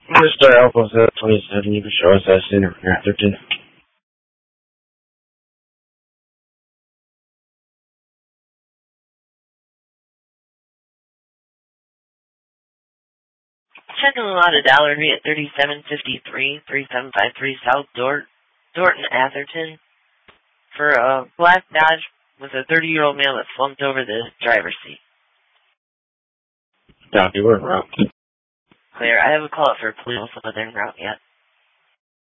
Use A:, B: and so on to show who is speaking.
A: Mr. Alpha 27, you can show us that in Atherton.
B: Checking a lot of Dollarby at 3753, 3753 South Dorton, Atherton, for a black Dodge with a 30-year-old male that slumped over the driver's seat.
A: Copy, we're route.
B: Clear. I haven't called for a police, so they're en route yet.